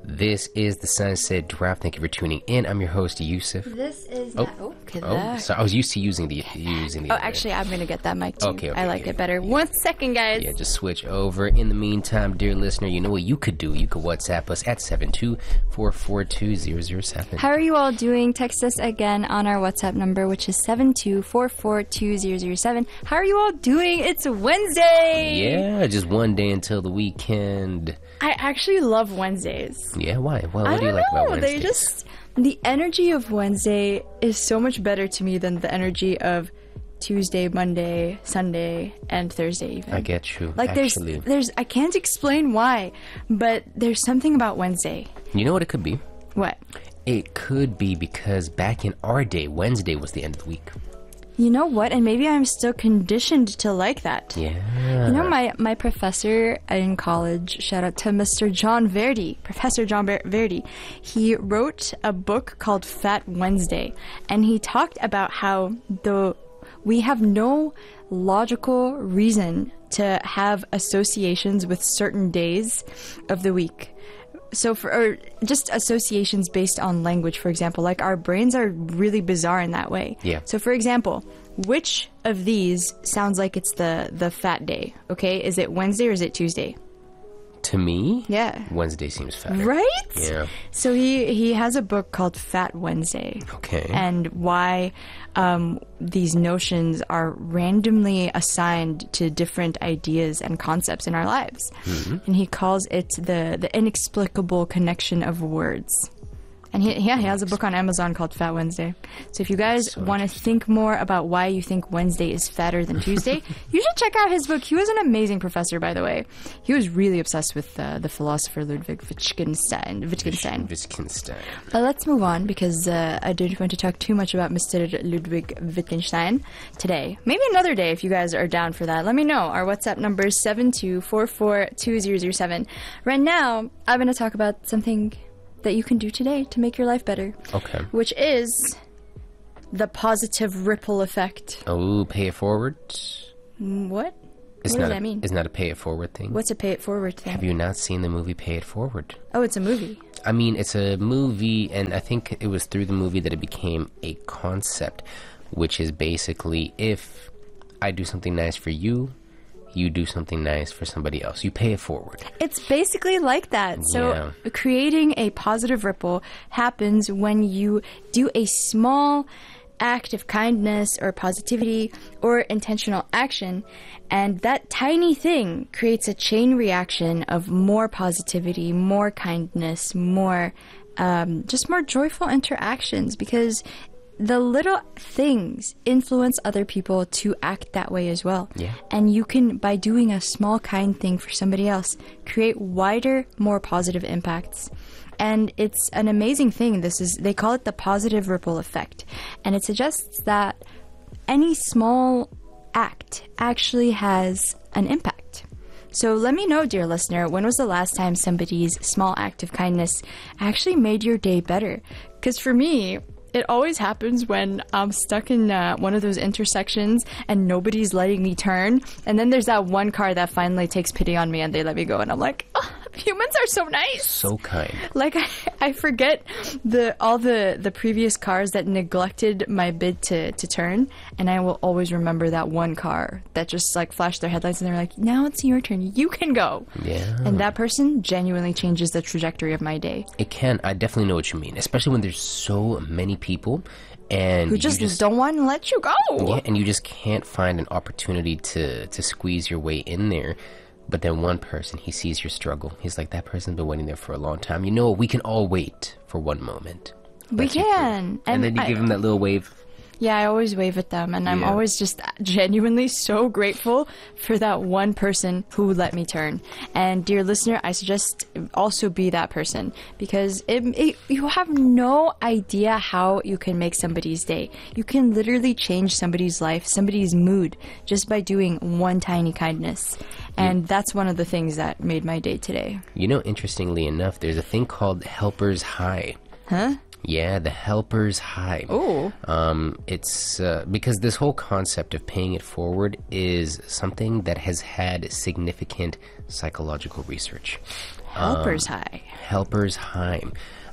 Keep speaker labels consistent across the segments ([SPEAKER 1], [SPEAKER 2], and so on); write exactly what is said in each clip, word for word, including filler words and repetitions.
[SPEAKER 1] This is the Sunset Draft. Thank you for tuning in. I'm your host, Yusuf.
[SPEAKER 2] This is
[SPEAKER 1] Oh,
[SPEAKER 2] that. Oh, okay,
[SPEAKER 1] oh,
[SPEAKER 2] that.
[SPEAKER 1] so I was used to using the using the.
[SPEAKER 2] Oh,
[SPEAKER 1] other-
[SPEAKER 2] actually, I'm gonna get that mic too.
[SPEAKER 1] Okay, okay,
[SPEAKER 2] I like
[SPEAKER 1] okay.
[SPEAKER 2] it better. One second, guys.
[SPEAKER 1] Yeah, just switch over. In the meantime, dear listener, you know what you could do? You could WhatsApp us at seven two four four two zero zero seven.
[SPEAKER 2] How are you all doing? Text us again on our WhatsApp number, which is seven two four four two zero zero seven. How are you all doing? It's Wednesday!
[SPEAKER 1] Yeah, just one day until the weekend.
[SPEAKER 2] I actually love Wednesdays.
[SPEAKER 1] Yeah, why? Well,
[SPEAKER 2] I
[SPEAKER 1] what do you
[SPEAKER 2] don't
[SPEAKER 1] like about
[SPEAKER 2] know.
[SPEAKER 1] Wednesdays?
[SPEAKER 2] They just... The energy of Wednesday is so much better to me than the energy of Tuesday, Monday, Sunday, and Thursday even.
[SPEAKER 1] I get you.
[SPEAKER 2] Like
[SPEAKER 1] actually.
[SPEAKER 2] there's there's I can't explain why, but there's something about Wednesday.
[SPEAKER 1] You know what it could be?
[SPEAKER 2] What?
[SPEAKER 1] It could be because back in our day, Wednesday was the end of the week.
[SPEAKER 2] You know what? And maybe I'm still conditioned to like that.
[SPEAKER 1] Yeah.
[SPEAKER 2] You know, my, my professor in college, shout out to Mister John Verdi, Professor John Ver- Verdi, he wrote a book called Fat Wednesday, and he talked about how the we have no logical reason to have associations with certain days of the week. So for or just associations based on language, for example, like our brains are really bizarre in that way.
[SPEAKER 1] Yeah.
[SPEAKER 2] So for example, which of these sounds like it's the the fat day? Okay, is it Wednesday or is it Tuesday?
[SPEAKER 1] To me,
[SPEAKER 2] Yeah.
[SPEAKER 1] Wednesday seems fatter.
[SPEAKER 2] Right?
[SPEAKER 1] Yeah.
[SPEAKER 2] So he he has a book called Fat Wednesday.
[SPEAKER 1] Okay.
[SPEAKER 2] And why um, these notions are randomly assigned to different ideas and concepts in our lives.
[SPEAKER 1] Mm-hmm.
[SPEAKER 2] And he calls it the, the inexplicable connection of words. And he, yeah, he has a book on Amazon called Fat Wednesday. So if you guys
[SPEAKER 1] So
[SPEAKER 2] want to think more about why you think Wednesday is fatter than Tuesday, you should check out his book. He was an amazing professor, by the way. He was really obsessed with uh, the philosopher Ludwig Wittgenstein. Wittgenstein.
[SPEAKER 1] Wittgenstein.
[SPEAKER 2] But let's move on because uh, I don't want to talk too much about Mister Ludwig Wittgenstein today. Maybe another day if you guys are down for that. Let me know. Our WhatsApp number is seven two four four two zero zero seven. Right now, I'm going to talk about something that you can do today to make your life better.
[SPEAKER 1] Okay.
[SPEAKER 2] Which is the positive ripple effect.
[SPEAKER 1] Oh, pay it forward?
[SPEAKER 2] Mm, What?
[SPEAKER 1] It's
[SPEAKER 2] what
[SPEAKER 1] not
[SPEAKER 2] does
[SPEAKER 1] a,
[SPEAKER 2] that mean?
[SPEAKER 1] It's not a pay it forward thing.
[SPEAKER 2] What's a pay it forward thing?
[SPEAKER 1] Have you not seen the movie Pay It Forward?
[SPEAKER 2] Oh, it's a movie.
[SPEAKER 1] I mean, it's a movie, and I think it was through the movie that it became a concept, which is basically if I do something nice for you, you do something nice for somebody else. You pay it forward.
[SPEAKER 2] It's basically like that. So
[SPEAKER 1] Yeah.
[SPEAKER 2] creating a positive ripple happens when you do a small act of kindness or positivity or intentional action, and that tiny thing creates a chain reaction of more positivity, more kindness, more um, just more joyful interactions, because the little things influence other people to act that way as well.
[SPEAKER 1] Yeah.
[SPEAKER 2] And you can, by doing a small kind thing for somebody else, create wider, more positive impacts. And it's an amazing thing. This is, they call it the positive ripple effect. And it suggests that any small act actually has an impact. So let me know, dear listener, when was the last time somebody's small act of kindness actually made your day better? Because for me, it always happens when I'm stuck in uh, one of those intersections and nobody's letting me turn. And then there's that one car that finally takes pity on me and they let me go. And I'm like, oh, humans are so nice.
[SPEAKER 1] So kind.
[SPEAKER 2] Like, I, I forget the all the, the previous cars that neglected my bid to, to turn. And I will always remember that one car that just, like, flashed their headlights and they're like, now it's your turn. You can go.
[SPEAKER 1] Yeah.
[SPEAKER 2] And that person genuinely changes the trajectory of my day.
[SPEAKER 1] It can. I definitely know what you mean, especially when there's so many people and
[SPEAKER 2] Who
[SPEAKER 1] you
[SPEAKER 2] just,
[SPEAKER 1] just
[SPEAKER 2] don't want to let you go.
[SPEAKER 1] yeah, and you just can't find an opportunity to to squeeze your way in there. But then one person, he sees your struggle. He's like, that person's been waiting there for a long time. You know what? We can all wait for one moment.
[SPEAKER 2] We
[SPEAKER 1] That's your
[SPEAKER 2] can.
[SPEAKER 1] thing. And, then you
[SPEAKER 2] I-
[SPEAKER 1] give him that little wave.
[SPEAKER 2] Yeah, I always wave at them, and I'm
[SPEAKER 1] Yeah.
[SPEAKER 2] always just genuinely so grateful for that one person who let me turn. And dear listener, I suggest also be that person, because it, it, you have no idea how you can make somebody's day. You can literally change somebody's life, somebody's mood, just by doing one tiny kindness. And that's one of the things that made my day today.
[SPEAKER 1] You know, interestingly enough, there's a thing called helper's high.
[SPEAKER 2] Huh?
[SPEAKER 1] Yeah, the helper's high.
[SPEAKER 2] Oh.
[SPEAKER 1] Um, it's uh, because this whole concept of paying it forward is something that has had significant psychological research.
[SPEAKER 2] Helper's high.
[SPEAKER 1] Helper's high.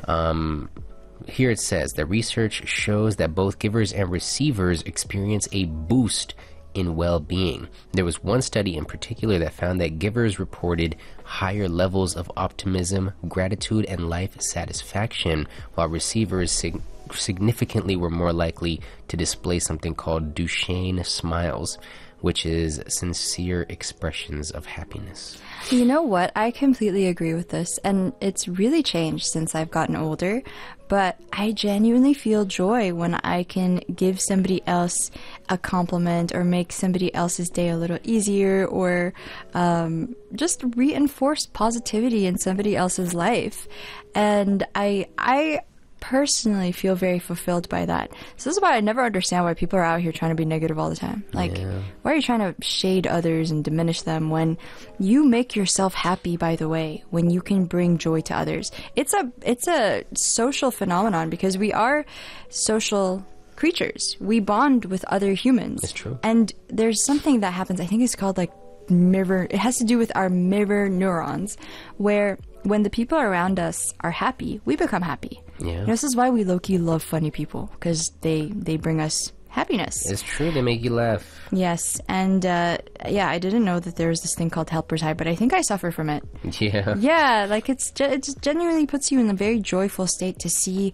[SPEAKER 1] Um, here it says that research shows that both givers and receivers experience a boost in well-being. There was one study in particular that found that givers reported higher levels of optimism, gratitude, and life satisfaction, while receivers sig- significantly were more likely to display something called Duchenne smiles, which is sincere expressions of happiness.
[SPEAKER 2] You know what? I completely agree with this, and it's really changed since I've gotten older, but I genuinely feel joy when I can give somebody else a compliment or make somebody else's day a little easier, or um, just reinforce positivity in somebody else's life. And I, I personally feel very fulfilled by that. So this is why I never understand why people are out here trying to be negative all the time. Like,
[SPEAKER 1] Yeah.
[SPEAKER 2] why are you trying to shade others and diminish them when you make yourself happy, by the way, when you can bring joy to others? It's a it's a social phenomenon because we are social creatures. We bond with other humans.
[SPEAKER 1] It's true.
[SPEAKER 2] And there's something that happens, I think it's called like mirror, it has to do with our mirror neurons, where when the people around us are happy, we become happy.
[SPEAKER 1] Yeah.
[SPEAKER 2] This is why we low-key love funny people, because they, they bring us happiness.
[SPEAKER 1] It's true, they make you laugh.
[SPEAKER 2] Yes, and uh, yeah, I didn't know that there was this thing called helper's high, but I think I suffer from it.
[SPEAKER 1] Yeah.
[SPEAKER 2] Yeah, like it's ge- it just genuinely puts you in a very joyful state to see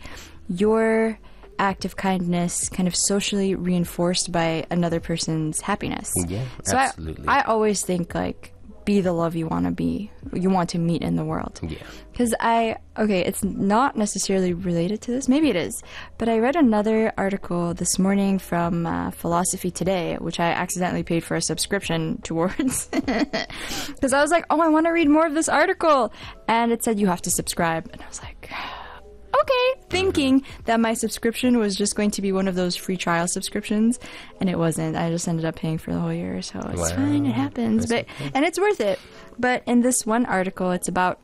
[SPEAKER 2] your act of kindness kind of socially reinforced by another person's happiness.
[SPEAKER 1] Yeah,
[SPEAKER 2] so
[SPEAKER 1] absolutely.
[SPEAKER 2] I, I always think like, be the love you want to be, you want to meet in the world.
[SPEAKER 1] Yeah.
[SPEAKER 2] Because I, okay, it's not necessarily related to this, maybe it is, but I read another article this morning from uh, Philosophy Today, which I accidentally paid for a subscription towards. Because I was like, oh, I want to read more of this article. And it said you have to subscribe. And I was like, okay, thinking that my subscription was just going to be one of those free trial subscriptions, and it wasn't. I just ended up paying for the whole year, so it's
[SPEAKER 1] Wow.
[SPEAKER 2] fine, it happens.
[SPEAKER 1] That's
[SPEAKER 2] But and it's worth it. But in this one article, it's about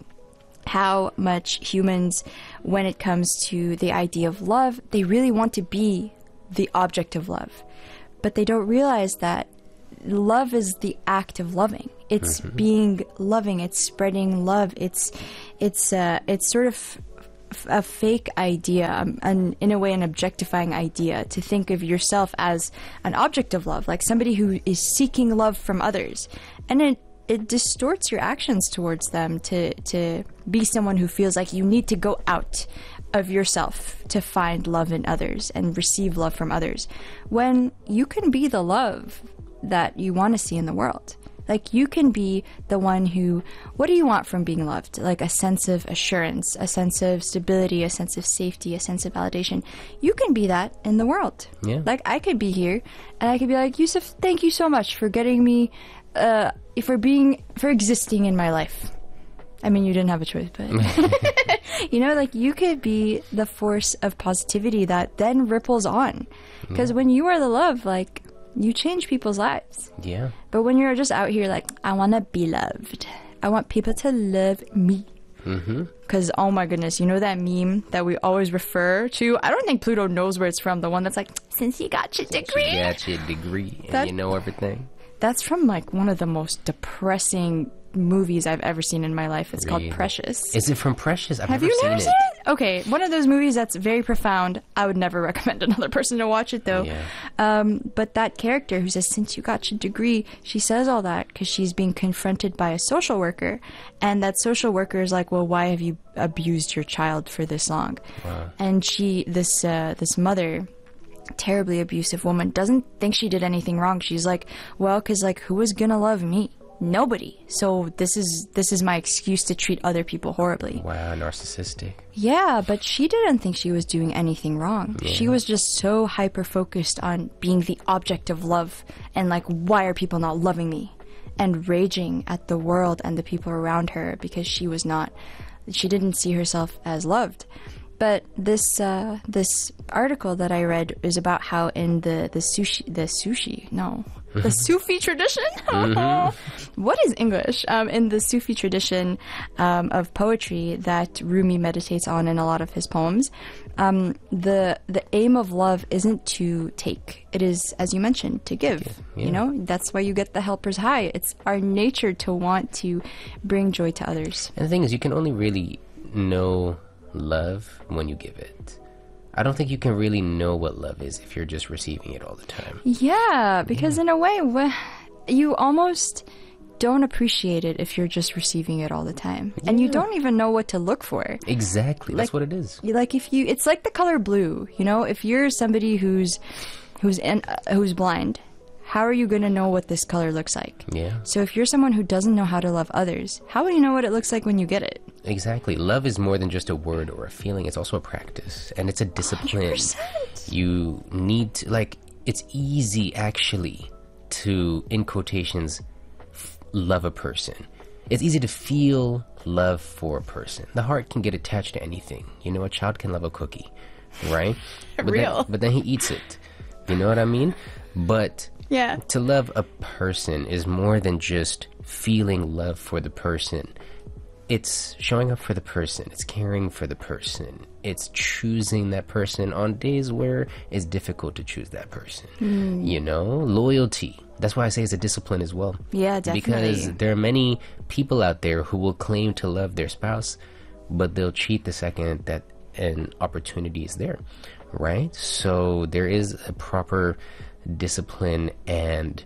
[SPEAKER 2] how much humans, when it comes to the idea of love, they really want to be the object of love. But they don't realize that love is the act of loving. It's
[SPEAKER 1] Mhm.
[SPEAKER 2] being loving, it's spreading love. It's it's uh, it's sort of a fake idea, um, and in a way an objectifying idea, to think of yourself as an object of love, like somebody who is seeking love from others, and it it distorts your actions towards them to to be someone who feels like you need to go out of yourself to find love in others and receive love from others, when you can be the love that you want to see in the world. Like, you can be the one who, what do you want from being loved? Like a sense of assurance, a sense of stability, a sense of safety, a sense of validation. You can be that in the world.
[SPEAKER 1] Yeah.
[SPEAKER 2] Like, I could be here and I could be like, Yusuf, thank you so much for getting me, uh, for being, for existing in my life. I mean, you didn't have a choice, but, you know, like, you could be the force of positivity that then ripples on. Because when you are the love, like, you change people's lives.
[SPEAKER 1] Yeah.
[SPEAKER 2] But when you're just out here like, I want to be loved. I want people to love me.
[SPEAKER 1] Mm-hmm.
[SPEAKER 2] Because, oh my goodness, you know that meme that we always refer to? I don't think Pluto knows where it's from. The one that's like, since you got your degree.
[SPEAKER 1] You got your degree and
[SPEAKER 2] That-
[SPEAKER 1] you know everything.
[SPEAKER 2] That's from like one of the most depressing movies I've ever seen in my life. It's
[SPEAKER 1] Really?
[SPEAKER 2] called Precious.
[SPEAKER 1] Is it from Precious? I've
[SPEAKER 2] Have
[SPEAKER 1] never
[SPEAKER 2] you
[SPEAKER 1] seen
[SPEAKER 2] never
[SPEAKER 1] it.
[SPEAKER 2] seen it? Okay, one of those movies that's very profound. I would never recommend another person to watch it, though.
[SPEAKER 1] Yeah.
[SPEAKER 2] Um, but that character who says, since you got your degree, she says all that because she's being confronted by a social worker. And that social worker is like, well, why have you abused your child for this long?
[SPEAKER 1] Wow.
[SPEAKER 2] And she, this, uh, this mother, terribly abusive woman, doesn't think she did anything wrong. She's like, well, because, like, who is gonna love me? Nobody. So this is this is my excuse to treat other people horribly.
[SPEAKER 1] Wow, narcissistic.
[SPEAKER 2] Yeah, but she didn't think she was doing anything wrong.
[SPEAKER 1] Yeah.
[SPEAKER 2] She was just so hyper focused on being the object of love and like, why are people not loving me? And raging at the world and the people around her because she was not, she didn't see herself as loved. But this uh, this article that I read is about how in the, the sushi the sushi no the Sufi tradition. Mm-hmm. What is English? Um, in the Sufi tradition um, of poetry that Rumi meditates on in a lot of his poems, um, the the aim of love isn't to take. It is, as you mentioned, to give. Yeah. You know, that's why you get the helper's high. It's our nature to want to bring joy to others.
[SPEAKER 1] And the thing is, you can only really know love when you give it. I don't think you can really know what love is if you're just receiving it all the time.
[SPEAKER 2] Yeah, because yeah. in a way, wh- you almost don't appreciate it if you're just receiving it all the time. Yeah. And you don't even know what to look for.
[SPEAKER 1] Exactly. That's
[SPEAKER 2] like,
[SPEAKER 1] what it is.
[SPEAKER 2] Like if you, it's like the color blue, you know, if you're somebody who's, who's, in, uh, who's blind, how are you going to know what this color looks like?
[SPEAKER 1] Yeah.
[SPEAKER 2] So if you're someone who doesn't know how to love others, how will you know what it looks like when you get it?
[SPEAKER 1] Exactly. Love is more than just a word or a feeling. It's also a practice. And it's a discipline.
[SPEAKER 2] one hundred percent.
[SPEAKER 1] You need to, like, it's easy, actually, to, in quotations, f- love a person. It's easy to feel love for a person. The heart can get attached to anything. You know, a child can love a cookie, right? But
[SPEAKER 2] Real.
[SPEAKER 1] Then, but then he eats it. You know what I mean? But...
[SPEAKER 2] yeah.
[SPEAKER 1] To love a person is more than just feeling love for the person. It's showing up for the person. It's caring for the person. It's choosing that person on days where it's difficult to choose that person. Mm. You know, loyalty. That's why I say it's a discipline as well.
[SPEAKER 2] Yeah, definitely.
[SPEAKER 1] Because there are many people out there who will claim to love their spouse, but they'll cheat the second that an opportunity is there, right? So there is a proper discipline and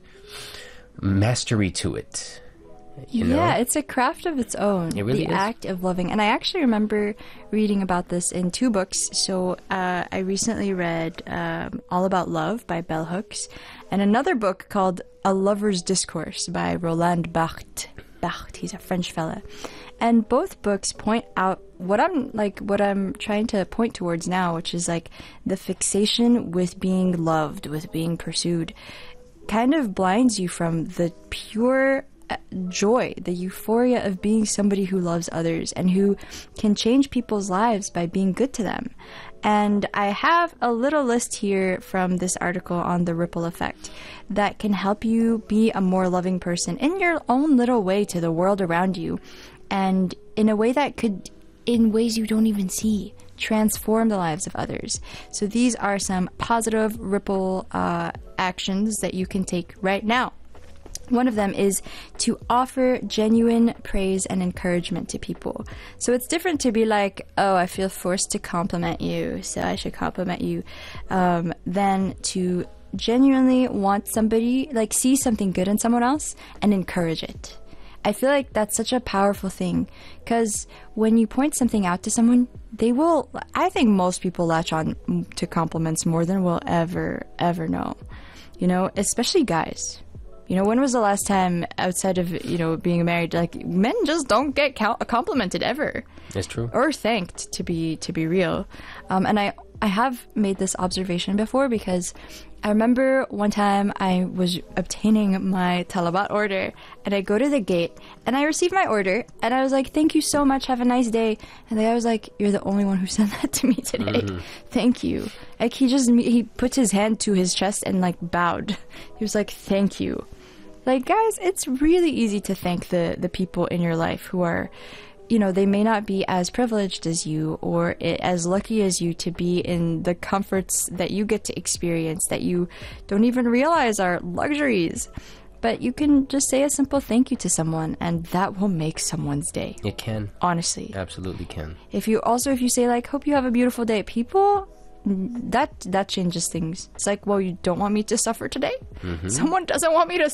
[SPEAKER 1] mastery to it. You know?
[SPEAKER 2] Yeah, it's a craft of its own.
[SPEAKER 1] It really
[SPEAKER 2] the
[SPEAKER 1] is.
[SPEAKER 2] act of loving. And I actually remember reading about this in two books. So uh, I recently read um, All About Love by Bell Hooks, and another book called A Lover's Discourse by Roland Barthes. Barthes, he's a French fella. And both books point out what I'm like what I'm trying to point towards now, which is like the fixation with being loved, with being pursued, kind of blinds you from the pure joy, the euphoria of being somebody who loves others and who can change people's lives by being good to them. And I have a little list here from this article on the ripple effect that can help you be a more loving person in your own little way to the world around you, and in a way that could, in ways you don't even see, transform the lives of others. So these are some positive ripple uh, actions that you can take right now. One of them is to offer genuine praise and encouragement to people. So it's different to be like, oh, I feel forced to compliment you, so I should compliment you, um, than to genuinely want somebody, like see something good in someone else and encourage it. I feel like that's such a powerful thing, because when you point something out to someone, they will, I think most people latch on to compliments more than we'll ever, ever know. You know, especially guys. You know, when was the last time outside of, you know, being married, like, men just don't get cal- complimented ever.
[SPEAKER 1] It's true.
[SPEAKER 2] Or thanked, to be to be real. Um, and I, I have made this observation before, because I remember one time I was obtaining my talabat order, and I go to the gate, and I received my order, and I was like, thank you so much, have a nice day. And the guy was like, you're the only one who sent that to me today. Mm-hmm. Thank you. Like, he just, he put his hand to his chest and, like, bowed. He was like, thank you. Like, guys, it's really easy to thank the, the people in your life who are, you know, they may not be as privileged as you or as lucky as you to be in the comforts that you get to experience that you don't even realize are luxuries. But you can just say a simple thank you to someone, and that will make someone's day.
[SPEAKER 1] It can.
[SPEAKER 2] Honestly.
[SPEAKER 1] Absolutely can.
[SPEAKER 2] If you also, if you say, like, hope you have a beautiful day, people... that that changes things. It's like, well, you don't want me to suffer today? Mm-hmm. Someone doesn't want me to